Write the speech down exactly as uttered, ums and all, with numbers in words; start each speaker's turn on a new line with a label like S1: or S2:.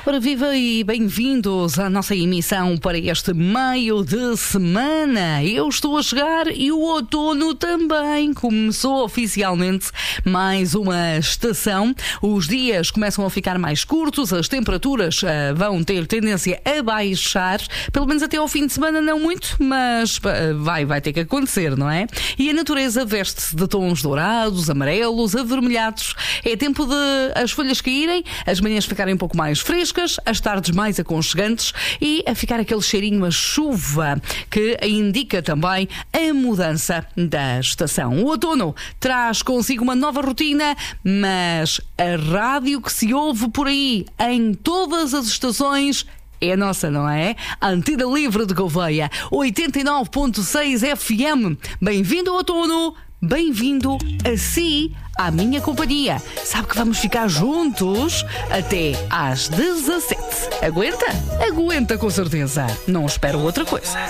S1: Ora, viva e bem-vindos à nossa emissão para este meio de semana. Eu estou a chegar e o outono também começou oficialmente mais uma estação. Os dias começam a ficar mais curtos, as temperaturas uh, vão ter tendência a baixar, pelo menos até ao fim de semana não muito, mas uh, vai, vai ter que acontecer, não é? E a natureza veste-se de tons dourados, amarelos, avermelhados. É tempo de as folhas caírem, as manhãs ficarem um pouco mais frescas, as tardes mais aconchegantes e a ficar aquele cheirinho a chuva que indica também a mudança da estação. O outono traz consigo uma nova rotina, mas a rádio que se ouve por aí em todas as estações é a nossa, não é? A Antena Livre de Gouveia, oitenta e nove ponto seis F M. Bem-vindo ao outono, bem-vindo a si, à minha companhia. Sabe que vamos ficar juntos até às dezassete. Aguenta? Aguenta com certeza. Não espero outra coisa.